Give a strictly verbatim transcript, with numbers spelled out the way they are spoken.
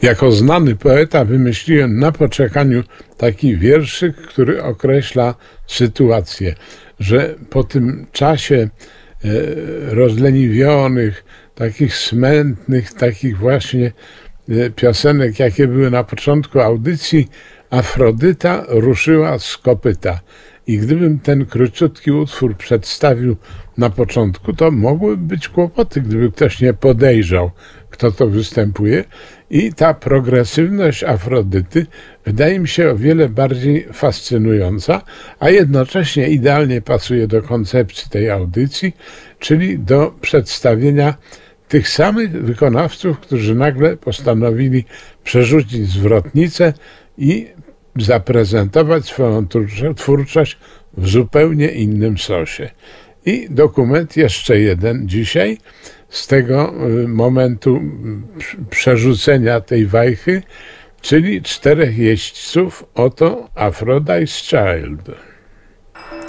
Jako znany poeta wymyśliłem na poczekaniu taki wierszyk, który określa sytuację, że po tym czasie rozleniwionych, takich smętnych, takich właśnie piosenek, jakie były na początku audycji, Afrodyta ruszyła z kopyta. I gdybym ten króciutki utwór przedstawił na początku, to mogłyby być kłopoty, gdyby ktoś nie podejrzał, kto to występuje. I ta progresywność Afrodyty wydaje mi się o wiele bardziej fascynująca, a jednocześnie idealnie pasuje do koncepcji tej audycji, czyli do przedstawienia tych samych wykonawców, którzy nagle postanowili przerzucić zwrotnicę i zaprezentować swoją twórczość w zupełnie innym sosie. I dokument jeszcze jeden dzisiaj z tego momentu przerzucenia tej wajchy, czyli czterech jeźdźców, oto Aphrodite's Child.